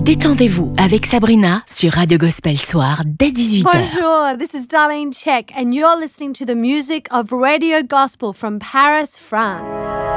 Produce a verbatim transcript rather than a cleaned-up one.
Détendez-vous avec Sabrina sur Radio Gospel Soir dès dix-huit heures. Bonjour, this is Darlene Check and you're listening to the music of Radio Gospel from Paris, France.